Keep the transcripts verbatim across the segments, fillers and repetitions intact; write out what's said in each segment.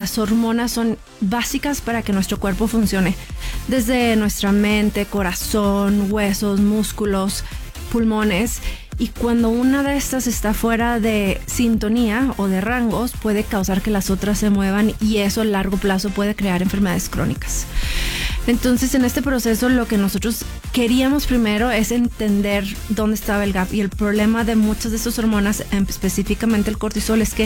las hormonas son básicas para que nuestro cuerpo funcione. Desde nuestra mente, corazón, huesos, músculos, pulmones. Y cuando una de estas está fuera de sintonía o de rangos, puede causar que las otras se muevan y eso a largo plazo puede crear enfermedades crónicas. Entonces, en este proceso lo que nosotros queríamos primero es entender dónde estaba el gap. Y el problema de muchas de estas hormonas, específicamente el cortisol, es que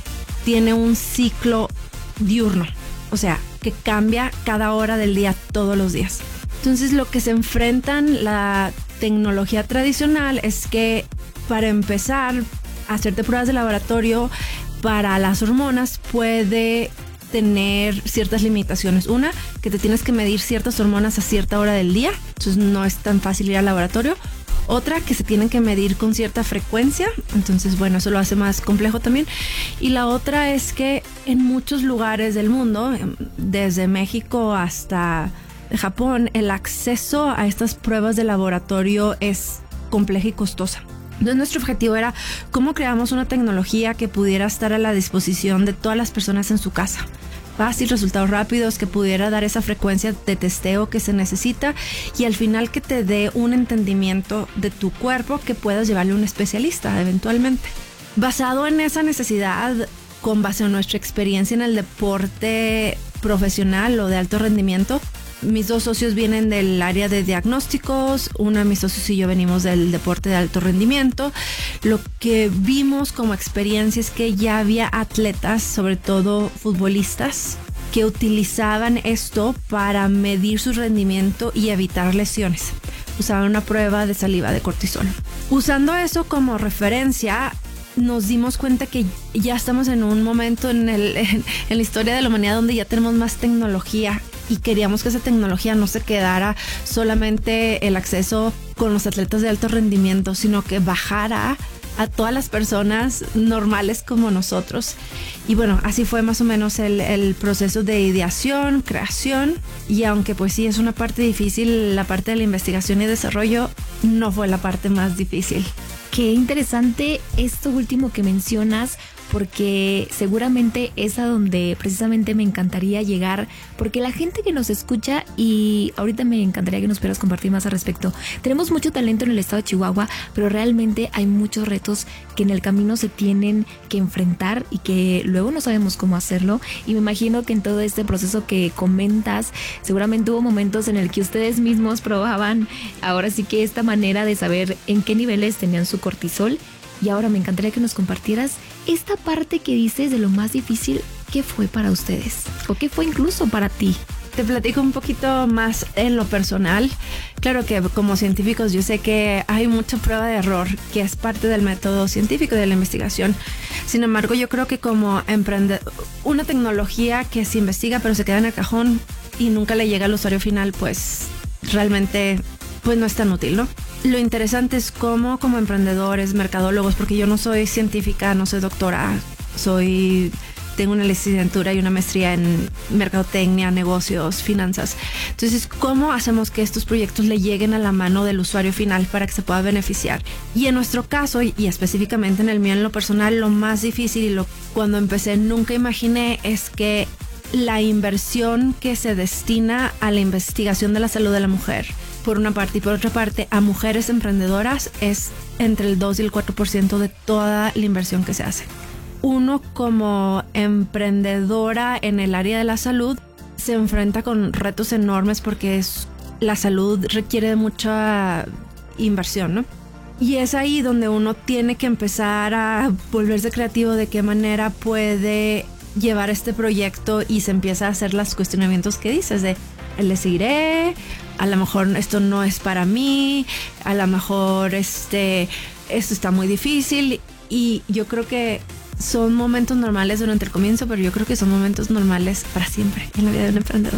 tiene un ciclo diurno. O sea, que cambia cada hora del día, todos los días. Entonces, lo que se enfrentan la tecnología tradicional es que para empezar a hacerte pruebas de laboratorio para las hormonas puede tener ciertas limitaciones. Una, que te tienes que medir ciertas hormonas a cierta hora del día, entonces no es tan fácil ir al laboratorio. Otra, que se tienen que medir con cierta frecuencia, entonces bueno, eso lo hace más complejo también. Y la otra es que en muchos lugares del mundo, desde México hasta Japón, el acceso a estas pruebas de laboratorio es compleja y costosa. Entonces nuestro objetivo era cómo creamos una tecnología que pudiera estar a la disposición de todas las personas en su casa. Fácil, resultados rápidos, que pudiera dar esa frecuencia de testeo que se necesita y al final que te dé un entendimiento de tu cuerpo que puedas llevarle a un especialista eventualmente. Basado en esa necesidad, con base en nuestra experiencia en el deporte profesional o de alto rendimiento, mis dos socios vienen del área de diagnósticos, uno de mis socios y yo venimos del deporte de alto rendimiento. Lo que vimos como experiencia es que ya había atletas, sobre todo futbolistas, que utilizaban esto para medir su rendimiento y evitar lesiones. Usaban una prueba de saliva de cortisol. Usando eso como referencia, nos dimos cuenta que ya estamos en un momento en, el, en, en la historia de la humanidad donde ya tenemos más tecnología y queríamos que esa tecnología no se quedara solamente el acceso con los atletas de alto rendimiento, sino que bajara a todas las personas normales como nosotros. Y bueno, así fue más o menos el, el proceso de ideación, creación, y aunque pues sí es una parte difícil, la parte de la investigación y desarrollo no fue la parte más difícil. Qué interesante esto último que mencionas, porque seguramente es a donde precisamente me encantaría llegar, porque la gente que nos escucha, y ahorita me encantaría que nos pudieras compartir más al respecto, tenemos mucho talento en el estado de Chihuahua, pero realmente hay muchos retos que en el camino se tienen que enfrentar y que luego no sabemos cómo hacerlo, y me imagino que en todo este proceso que comentas, seguramente hubo momentos en el que ustedes mismos probaban ahora sí que esta manera de saber en qué niveles tenían su cortisol. Y ahora me encantaría que nos compartieras esta parte que dices de lo más difícil. ¿Qué fue para ustedes? ¿O qué fue incluso para ti? Te platico un poquito más en lo personal. Claro que como científicos yo sé que hay mucha prueba de error, que es parte del método científico de la investigación. Sin embargo, yo creo que como emprendedor, una tecnología que se investiga pero se queda en el cajón y nunca le llega al usuario final, pues realmente pues no es tan útil, ¿no? Lo interesante es cómo como emprendedores, mercadólogos, porque yo no soy científica, no soy doctora, soy, tengo una licenciatura y una maestría en mercadotecnia, negocios, finanzas. Entonces, ¿cómo hacemos que estos proyectos le lleguen a la mano del usuario final para que se pueda beneficiar? Y en nuestro caso, y específicamente en el mío, en lo personal, lo más difícil y lo cuando empecé nunca imaginé es que la inversión que se destina a la investigación de la salud de la mujer, por una parte, y por otra parte a mujeres emprendedoras, es entre el dos y el cuatro por ciento de toda la inversión que se hace. Uno como emprendedora en el área de la salud se enfrenta con retos enormes porque es, la salud requiere de mucha inversión, ¿no? Y es ahí donde uno tiene que empezar a volverse creativo de qué manera puede llevar este proyecto y se empieza a hacer los cuestionamientos que dices de le seguiré, a lo mejor esto no es para mí, a lo mejor este, esto está muy difícil, y yo creo que son momentos normales durante el comienzo, pero yo creo que son momentos normales para siempre en la vida de un emprendedor.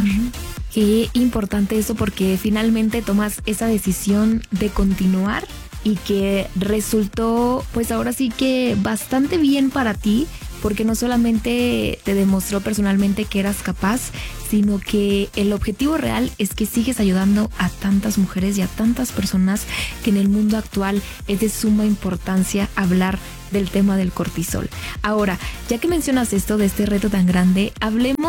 Qué importante eso, porque finalmente tomas esa decisión de continuar y que resultó pues ahora sí que bastante bien para ti, porque no solamente te demostró personalmente que eras capaz, sino que el objetivo real es que sigues ayudando a tantas mujeres y a tantas personas que en el mundo actual es de suma importancia hablar del tema del cortisol. Ahora, ya que mencionas esto de este reto tan grande, hablemos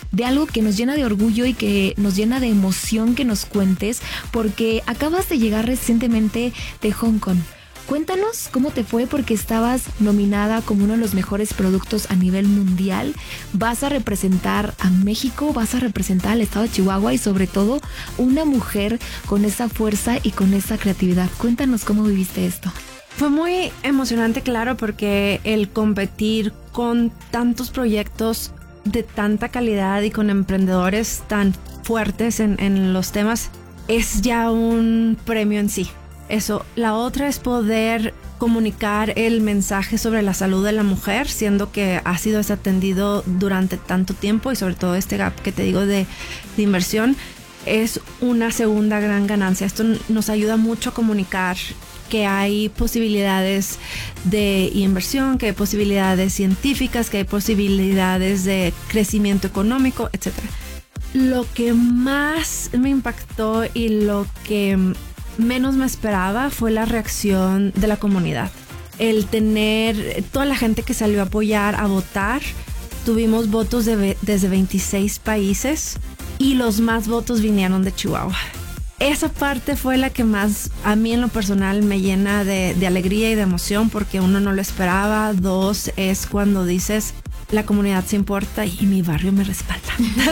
de algo que nos llena de orgullo y que nos llena de emoción que nos cuentes, porque acabas de llegar recientemente de Hong Kong. Cuéntanos cómo te fue, porque estabas nominada como uno de los mejores productos a nivel mundial. Vas a representar a México, vas a representar al estado de Chihuahua y sobre todo una mujer con esa fuerza y con esa creatividad. Cuéntanos cómo viviste esto. Fue muy emocionante, claro, porque el competir con tantos proyectos de tanta calidad y con emprendedores tan fuertes en, en los temas es ya un premio en sí. Eso. La otra es poder comunicar el mensaje sobre la salud de la mujer, siendo que ha sido desatendido durante tanto tiempo y sobre todo este gap que te digo de, de inversión es una segunda gran ganancia. Esto nos ayuda mucho a comunicar que hay posibilidades de inversión, que hay posibilidades científicas, que hay posibilidades de crecimiento económico, etcétera. Lo que más me impactó y lo que menos me esperaba fue la reacción de la comunidad. El tener toda la gente que salió a apoyar, a votar. Tuvimos votos de, desde veintiséis países y los más votos vinieron de Chihuahua. Esa parte fue la que más a mí en lo personal me llena de, de alegría y de emoción, porque uno no lo esperaba. Dos, es cuando dices la comunidad se importa y mi barrio me respalda.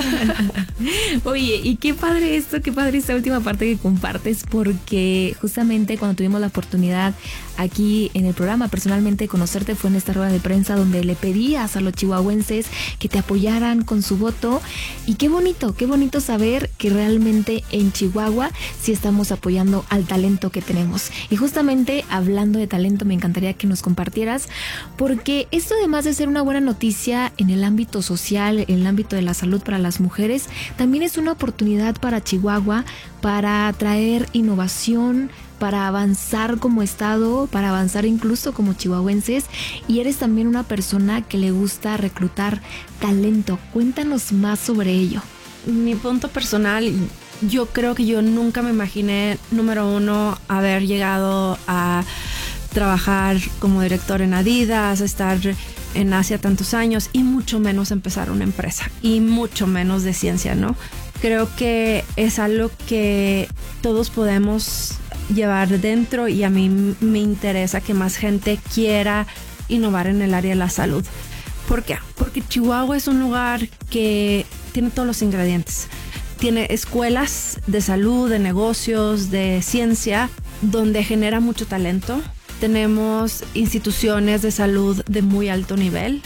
Oye, y qué padre esto, qué padre esta última parte que compartes, porque justamente cuando tuvimos la oportunidad aquí en el programa personalmente conocerte fue en esta rueda de prensa donde le pedías a los chihuahuenses que te apoyaran con su voto, y qué bonito, qué bonito saber que realmente en Chihuahua sí estamos apoyando al talento que tenemos. Y justamente hablando de talento, me encantaría que nos compartieras, porque esto además de ser una buena noticia en el ámbito social, en el ámbito de la salud para las mujeres, también es una oportunidad para Chihuahua para traer innovación, para avanzar como estado, para avanzar incluso como chihuahuenses, y eres también una persona que le gusta reclutar talento. Cuéntanos más sobre ello. Mi punto personal, yo creo que yo nunca me imaginé, número uno, haber llegado a trabajar como director en Adidas, estar en Asia tantos años y mucho menos empezar una empresa y mucho menos de ciencia, ¿no? Creo que es algo que todos podemos llevar dentro y a mí me interesa que más gente quiera innovar en el área de la salud. ¿Por qué? Porque Chihuahua es un lugar que tiene todos los ingredientes. Tiene escuelas de salud, de negocios, de ciencia, donde genera mucho talento. Tenemos instituciones de salud de muy alto nivel.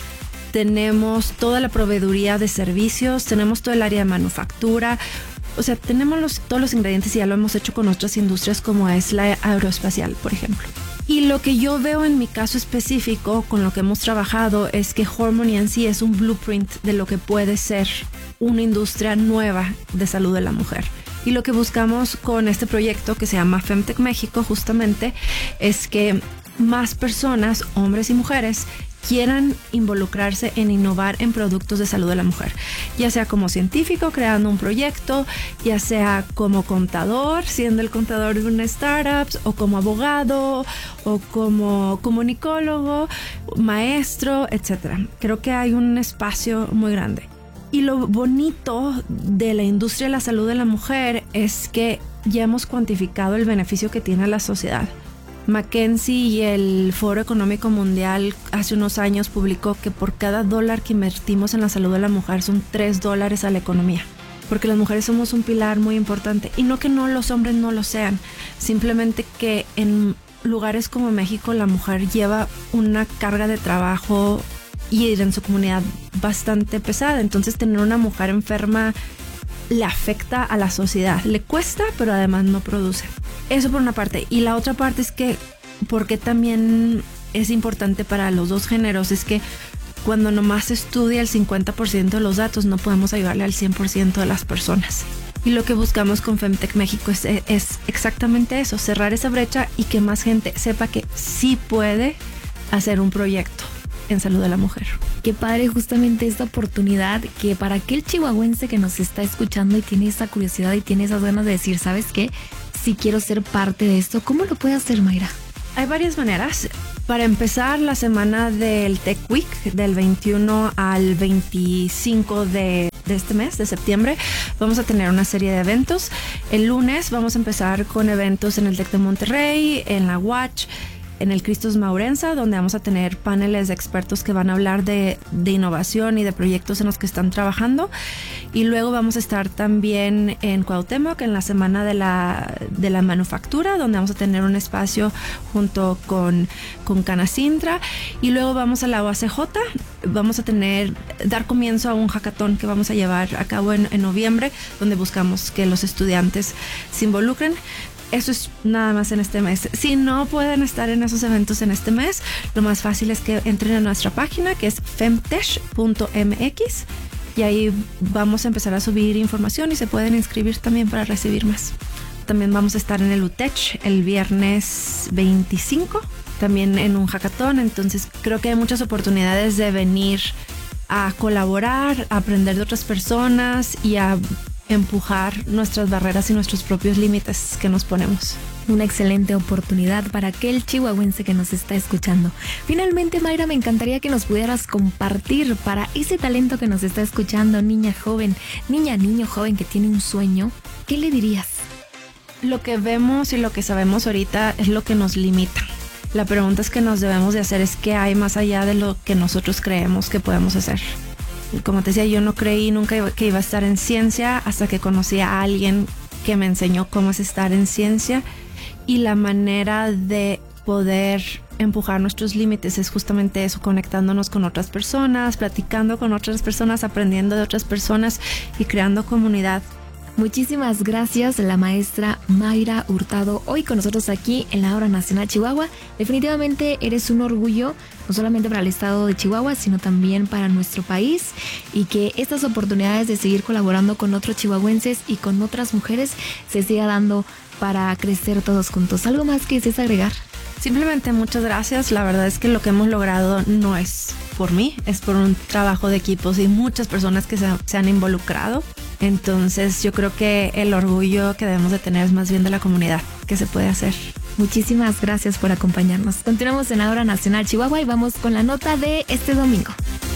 Tenemos toda la proveeduría de servicios. Tenemos todo el área de manufactura. O sea, tenemos los, todos los ingredientes y ya lo hemos hecho con otras industrias como es la aeroespacial, por ejemplo. Y lo que yo veo en mi caso específico, con lo que hemos trabajado, es que Hormony en sí es un blueprint de lo que puede ser una industria nueva de salud de la mujer. Y lo que buscamos con este proyecto que se llama Femtech México justamente es que más personas, hombres y mujeres, quieran involucrarse en innovar en productos de salud de la mujer, ya sea como científico creando un proyecto, ya sea como contador siendo el contador de una startup, o como abogado, o como comunicólogo, maestro, etcétera. Creo que hay un espacio muy grande. Y lo bonito de la industria de la salud de la mujer es que ya hemos cuantificado el beneficio que tiene a la sociedad. McKinsey y el Foro Económico Mundial hace unos años publicó que por cada dólar que invertimos en la salud de la mujer son tres dólares a la economía. Porque las mujeres somos un pilar muy importante. Y no que no los hombres no lo sean, simplemente que en lugares como México la mujer lleva una carga de trabajo y en su comunidad bastante pesada. Entonces tener una mujer enferma le afecta a la sociedad. Le cuesta, pero además no produce. Eso por una parte. Y la otra parte es que, porque también es importante para los dos géneros, es que cuando nomás se estudia el cincuenta por ciento de los datos, no podemos ayudarle al cien por ciento de las personas. Y lo que buscamos con Femtech México es, es exactamente eso, cerrar esa brecha y que más gente sepa que sí puede hacer un proyecto en salud de la mujer. Qué padre justamente esta oportunidad, que para aquel chihuahuense que nos está escuchando y tiene esa curiosidad y tiene esas ganas de decir, ¿sabes qué? Si quiero ser parte de esto, ¿cómo lo puede hacer, Mayra? Hay varias maneras. Para empezar, la semana del Tech Week, del veintiuno al veinticinco de de este mes, de septiembre, vamos a tener una serie de eventos. El lunes vamos a empezar con eventos en el TEC de Monterrey, en la Watch, en el Cristos Maurenza, donde vamos a tener paneles de expertos que van a hablar de, de innovación y de proyectos en los que están trabajando. Y luego vamos a estar también en Cuauhtémoc, en la Semana de la, de la Manufactura, donde vamos a tener un espacio junto con, con Canacintra. Y luego vamos a la U A C J, vamos a tener, dar comienzo a un hackathon que vamos a llevar a cabo en, en noviembre, donde buscamos que los estudiantes se involucren. Eso es nada más en este mes. Si no pueden estar en esos eventos en este mes, lo más fácil es que entren a nuestra página, que es femtech punto m x, y ahí vamos a empezar a subir información y se pueden inscribir también para recibir más. También vamos a estar en el UTech el viernes veinticinco, también en un hackathon. Entonces creo que hay muchas oportunidades de venir a colaborar, a aprender de otras personas y a empujar nuestras barreras y nuestros propios límites que nos ponemos. Una excelente oportunidad para aquel chihuahuense que nos está escuchando. Finalmente, Mayra, me encantaría que nos pudieras compartir para ese talento que nos está escuchando, niña joven, niña, niño joven que tiene un sueño, ¿qué le dirías? Lo que vemos y lo que sabemos ahorita es lo que nos limita. La pregunta es que nos debemos de hacer es qué hay más allá de lo que nosotros creemos que podemos hacer. Como te decía, yo no creí nunca que iba a estar en ciencia hasta que conocí a alguien que me enseñó cómo es estar en ciencia, y la manera de poder empujar nuestros límites es justamente eso, conectándonos con otras personas, platicando con otras personas, aprendiendo de otras personas y creando comunidad. Muchísimas gracias, la maestra Mayra Hurtado, hoy con nosotros aquí en la Hora Nacional Chihuahua. Definitivamente eres un orgullo, no solamente para el estado de Chihuahua, sino también para nuestro país, y que estas oportunidades de seguir colaborando con otros chihuahuenses y con otras mujeres se siga dando para crecer todos juntos. ¿Algo más que desees agregar? Simplemente muchas gracias. La verdad es que lo que hemos logrado no es por mí, es por un trabajo de equipos y muchas personas que se, se han involucrado. Entonces yo creo que el orgullo que debemos de tener es más bien de la comunidad que se puede hacer. Muchísimas gracias por acompañarnos. Continuamos en la Hora Nacional Chihuahua y vamos con la nota de este domingo.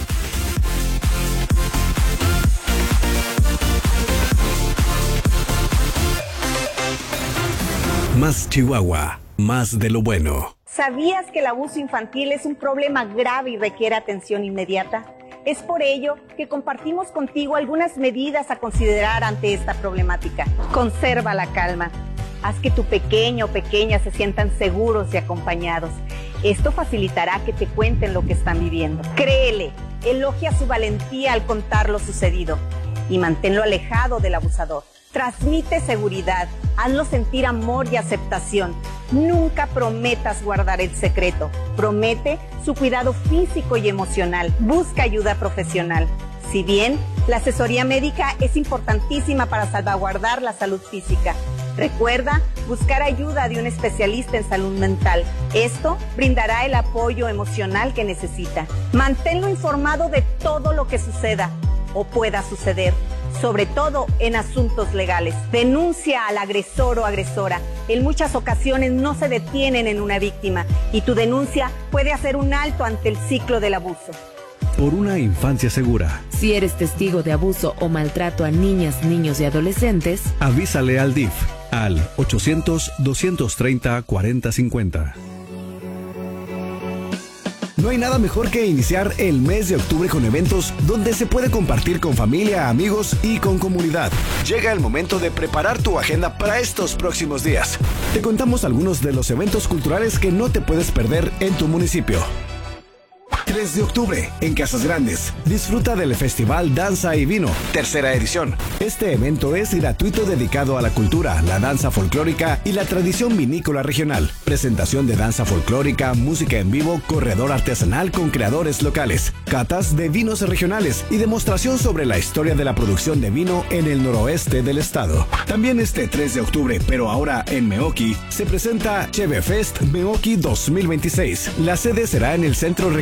Más Chihuahua, más de lo bueno. ¿Sabías que el abuso infantil es un problema grave y requiere atención inmediata? Es por ello que compartimos contigo algunas medidas a considerar ante esta problemática. Conserva la calma. Haz que tu pequeño o pequeña se sientan seguros y acompañados. Esto facilitará que te cuenten lo que están viviendo. Créele, elogia su valentía al contar lo sucedido y manténlo alejado del abusador. Transmite seguridad, hazlo sentir amor y aceptación. Nunca prometas guardar el secreto. Promete su cuidado físico y emocional. Busca ayuda profesional. Si bien la asesoría médica es importantísima para salvaguardar la salud física, recuerda buscar ayuda de un especialista en salud mental. Esto brindará el apoyo emocional que necesita. Manténlo informado de todo lo que suceda o pueda suceder, sobre todo en asuntos legales. Denuncia al agresor o agresora. En muchas ocasiones no se detienen en una víctima y tu denuncia puede hacer un alto ante el ciclo del abuso. Por una infancia segura. Si eres testigo de abuso o maltrato a niñas, niños y adolescentes, avísale al D I F al ochocientos, doscientos treinta, cuarenta cincuenta. No hay nada mejor que iniciar el mes de octubre con eventos donde se puede compartir con familia, amigos y con comunidad. Llega el momento de preparar tu agenda para estos próximos días. Te contamos algunos de los eventos culturales que no te puedes perder en tu municipio. tres de octubre, en Casas Grandes. Disfruta del Festival Danza y Vino, tercera edición. Este evento es gratuito, dedicado a la cultura, la danza folclórica y la tradición vinícola regional. Presentación de danza folclórica, música en vivo, corredor artesanal con creadores locales, catas de vinos regionales y demostración sobre la historia de la producción de vino en el noroeste del estado. También este tres de octubre, pero ahora en Meoqui, se presenta Cheve Fest Meoqui dos mil veintiséis. La sede será en el Centro Recreativo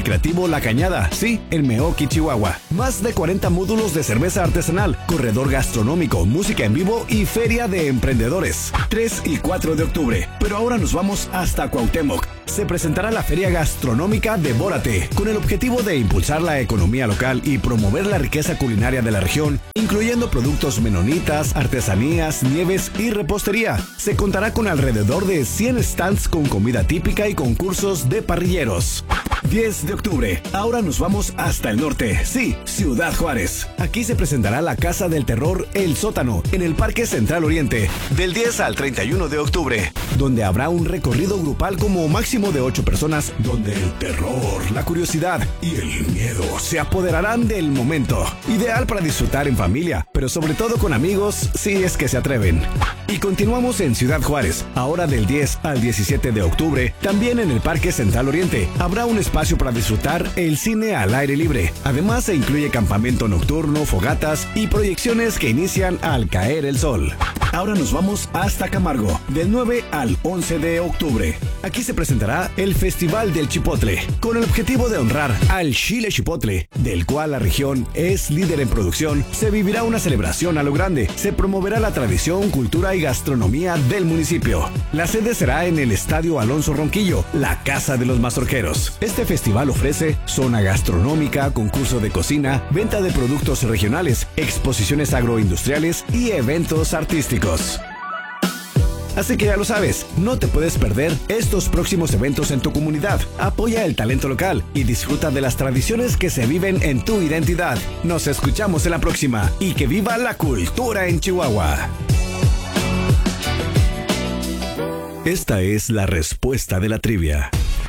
Deportivo La Cañada, sí, en Meoqui, Chihuahua. Más de cuarenta módulos de cerveza artesanal, corredor gastronómico, música en vivo y feria de emprendedores. tres y cuatro de octubre. Pero ahora nos vamos hasta Cuauhtémoc. Se presentará la Feria Gastronómica Devórate, con el objetivo de impulsar la economía local y promover la riqueza culinaria de la región, incluyendo productos menonitas, artesanías, nieves y repostería. Se contará con alrededor de cien stands con comida típica y concursos de parrilleros. diez de octubre. Ahora nos vamos hasta el norte. Sí, Ciudad Juárez. Aquí se presentará la Casa del Terror El Sótano, en el Parque Central Oriente, del diez al treinta y uno de octubre, donde habrá un recorrido grupal como máximo de ocho personas, donde el terror, la curiosidad y el miedo se apoderarán del momento. Ideal para disfrutar en familia, pero sobre todo con amigos, si es que se atreven. Y continuamos en Ciudad Juárez. Ahora del diez al diecisiete de octubre, también en el Parque Central Oriente, habrá un espacio para disfrutar el cine al aire libre. Además, se incluye campamento nocturno, fogatas y proyecciones que inician al caer el sol. Ahora nos vamos hasta Camargo, del nueve al once de octubre. Aquí se presentará el Festival del Chipotle, con el objetivo de honrar al chile chipotle, del cual la región es líder en producción. Se vivirá una celebración a lo grande. Se promoverá la tradición, cultura y gastronomía del municipio. La sede será en el Estadio Alonso Ronquillo, la casa de los mazorqueros. Este festival ofrece zona gastronómica, concurso de cocina, venta de productos regionales, exposiciones agroindustriales y eventos artísticos. Así que ya lo sabes, no te puedes perder estos próximos eventos en tu comunidad. Apoya el talento local y disfruta de las tradiciones que se viven en tu identidad. Nos escuchamos en la próxima y que viva la cultura en Chihuahua. Esta es la respuesta de la trivia.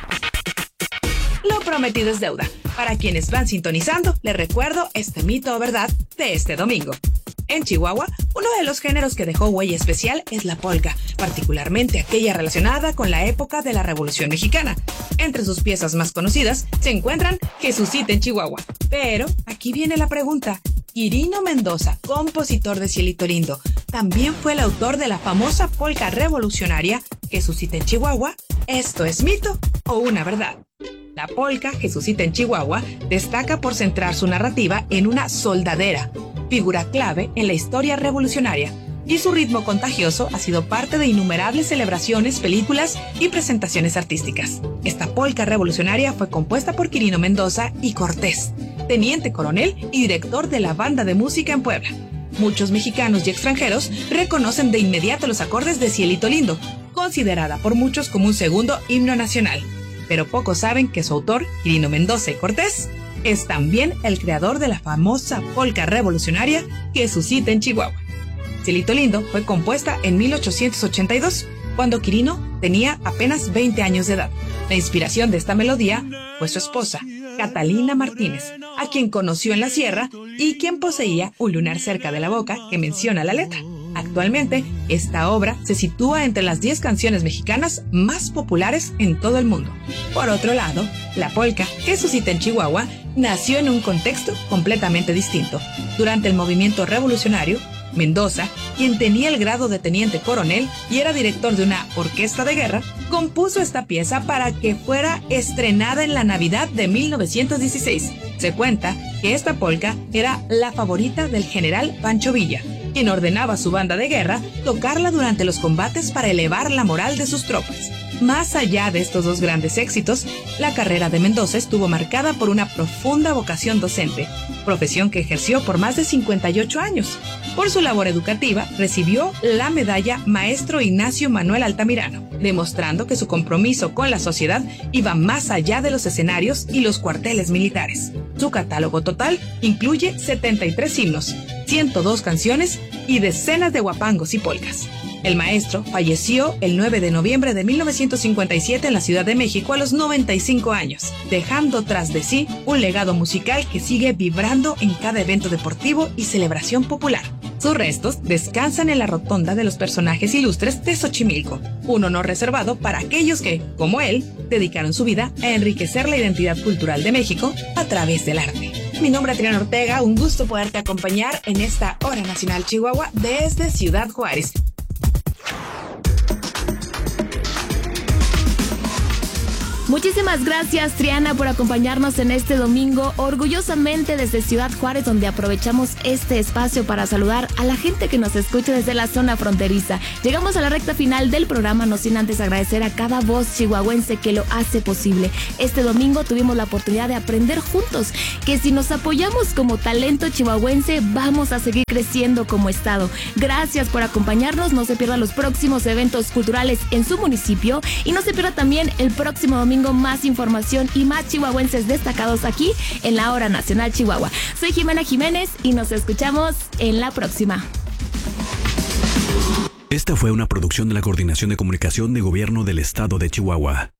Lo prometido es deuda. Para quienes van sintonizando, les recuerdo este mito o verdad de este domingo. En Chihuahua, uno de los géneros que dejó huella especial es la polka, particularmente aquella relacionada con la época de la Revolución Mexicana. Entre sus piezas más conocidas se encuentran Jesucita en Chihuahua. Pero aquí viene la pregunta. Quirino Mendoza, compositor de Cielito Lindo, ¿también fue el autor de la famosa polka revolucionaria Jesucita en Chihuahua? ¿Esto es mito o una verdad? La polka Jesucita en Chihuahua destaca por centrar su narrativa en una soldadera, figura clave en la historia revolucionaria, y su ritmo contagioso ha sido parte de innumerables celebraciones, películas y presentaciones artísticas. Esta polka revolucionaria fue compuesta por Quirino Mendoza y Cortés, teniente coronel y director de la Banda de Música en Puebla. Muchos mexicanos y extranjeros reconocen de inmediato los acordes de Cielito Lindo, considerada por muchos como un segundo himno nacional. Pero pocos saben que su autor, Quirino Mendoza y Cortés, es también el creador de la famosa polka revolucionaria Jesucita en Chihuahua. Cielito Lindo fue compuesta en mil ochocientos ochenta y dos, cuando Quirino tenía apenas veinte años de edad. La inspiración de esta melodía fue su esposa, Catalina Martínez, a quien conoció en la sierra y quien poseía un lunar cerca de la boca que menciona la letra. Actualmente, esta obra se sitúa entre las diez canciones mexicanas más populares en todo el mundo. Por otro lado, la polka Jesucita en Chihuahua nació en un contexto completamente distinto. Durante el movimiento revolucionario, Mendoza, quien tenía el grado de teniente coronel y era director de una orquesta de guerra, compuso esta pieza para que fuera estrenada en la Navidad de mil novecientos dieciséis. Se cuenta que esta polka era la favorita del general Pancho Villa, quien ordenaba a su banda de guerra tocarla durante los combates para elevar la moral de sus tropas. Más allá de estos dos grandes éxitos, la carrera de Mendoza estuvo marcada por una profunda vocación docente, profesión que ejerció por más de cincuenta y ocho años. Por su labor educativa, recibió la medalla Maestro Ignacio Manuel Altamirano, demostrando que su compromiso con la sociedad iba más allá de los escenarios y los cuarteles militares. Su catálogo total incluye setenta y tres himnos, ciento dos canciones y decenas de guapangos y polcas. El maestro falleció el nueve de noviembre de mil novecientos cincuenta y siete en la Ciudad de México a los noventa y cinco años, dejando tras de sí un legado musical que sigue vibrando en cada evento deportivo y celebración popular. Sus restos descansan en la rotonda de los personajes ilustres de Xochimilco, un honor reservado para aquellos que, como él, dedicaron su vida a enriquecer la identidad cultural de México a través del arte. Mi nombre es Adriana Ortega, un gusto poderte acompañar en esta Hora Nacional Chihuahua desde Ciudad Juárez. Muchísimas gracias, Triana, por acompañarnos en este domingo, orgullosamente desde Ciudad Juárez, donde aprovechamos este espacio para saludar a la gente que nos escucha desde la zona fronteriza. Llegamos a la recta final del programa, no sin antes agradecer a cada voz chihuahuense que lo hace posible. Este domingo tuvimos la oportunidad de aprender juntos que si nos apoyamos como talento chihuahuense, vamos a seguir creciendo como estado. Gracias por acompañarnos, no se pierdan los próximos eventos culturales en su municipio y no se pierda también el próximo domingo más información y más chihuahuenses destacados aquí en la Hora Nacional Chihuahua. Soy Jimena Jiménez y nos escuchamos en la próxima. Esta fue una producción de la Coordinación de Comunicación de Gobierno del Estado de Chihuahua.